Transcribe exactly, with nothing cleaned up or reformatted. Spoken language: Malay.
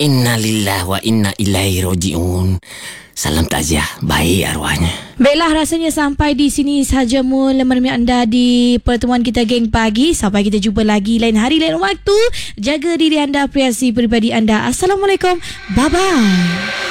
Innalillahi wa inna ilaihi raji'un. Salam takziah, baik arwahnya. Baiklah, rasanya sampai di sini sahaja mul menemani anda di pertemuan kita geng pagi. Sampai kita jumpa lagi lain hari lain waktu. Jaga diri anda, apresiasi peribadi anda. Assalamualaikum. Bye bye.